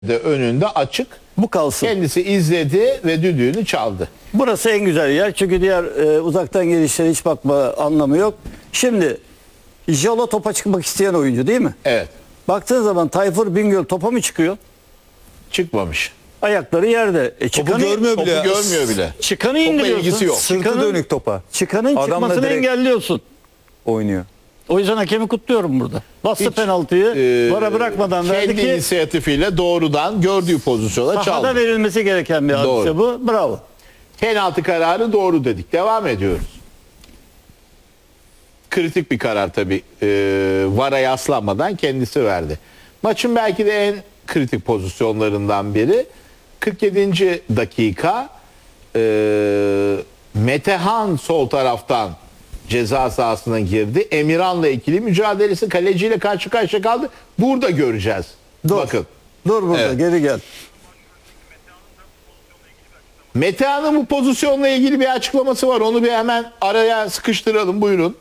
de önünde açık. Bu kalsın. Kendisi izledi ve düdüğünü çaldı. Burası en güzel yer. Çünkü diğer uzaktan gelişlere hiç bakma anlamı yok. Şimdi Jalo topa çıkmak isteyen oyuncu değil mi? Evet. Baktığın zaman Tayfur Bingöl topa mı çıkıyor? Çıkmamış. Ayakları yerde. Topu görmüyor Topu bile. görmüyor bile. Çıkanı Topla indiriyorsun. ilgisi yok. Sırtı dönük topa. Çıkanın Adamla çıkmasını direkt engelliyorsun. oynuyor. O yüzden hakemi kutluyorum burada. Bastı Hiç, penaltıyı. Vara bırakmadan verdi Kendi ki inisiyatifiyle doğrudan gördüğü pozisyona sahada çaldı. verilmesi gereken bir hadise Doğru. bu. Bravo. Penaltı kararı doğru dedik. Devam ediyoruz. Kritik bir karar tabii. VAR'a yaslanmadan kendisi verdi. Maçın belki de en kritik pozisyonlarından biri. 47. dakika Metehan sol taraftan ceza sahasına girdi. Emirhan'la ikili mücadelesi, kaleciyle karşı karşıya kaldı. Burada göreceğiz. Dur. Bakın. Dur burada Evet. geri gel. Metehan'ın bu pozisyonla ilgili bir açıklaması var. Onu bir hemen araya sıkıştıralım. Buyurun.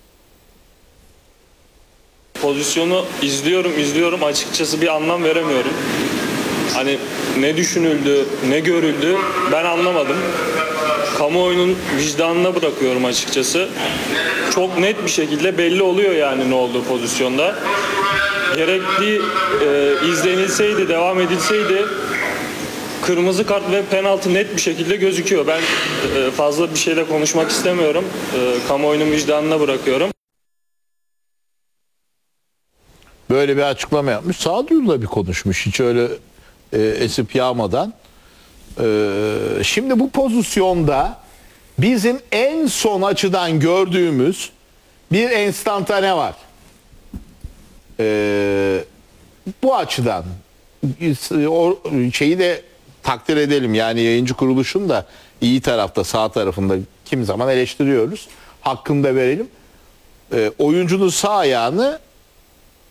Pozisyonu izliyorum açıkçası bir anlam veremiyorum. Hani ne düşünüldü, ne görüldü ben anlamadım. Kamuoyunun vicdanına bırakıyorum açıkçası. Çok net bir şekilde belli oluyor yani ne olduğu pozisyonda. Gerekli izlenilseydi, devam edilseydi kırmızı kart ve penaltı net bir şekilde gözüküyor. Ben fazla bir şeyle konuşmak istemiyorum. Kamuoyunun vicdanına bırakıyorum. Böyle bir açıklama yapmış. Sağduyuyla bir konuşmuş. Hiç öyle esip yağmadan. Şimdi bu pozisyonda bizim en son açıdan gördüğümüz bir enstantane var. Bu açıdan o şeyi de takdir edelim. Yani yayıncı kuruluşun da iyi tarafta, sağ tarafında kim zaman eleştiriyoruz. Hakkını da verelim. Oyuncunun sağ ayağını